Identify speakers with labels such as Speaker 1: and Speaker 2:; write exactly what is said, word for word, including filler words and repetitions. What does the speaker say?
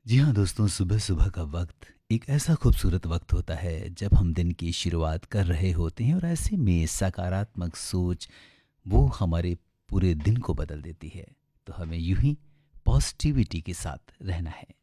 Speaker 1: जी हाँ दोस्तों, सुबह-सुबह का वक़्त एक ऐसा खूबसूरत वक़्त होता है जब हम दिन की शुरुआत कर रहे होते हैं और ऐसे में सकारात्मक सोच वो हमारे पूरे दिन को बदल देती है। तो हमें यूँ ही पॉज़िटिविटी के साथ रहना है।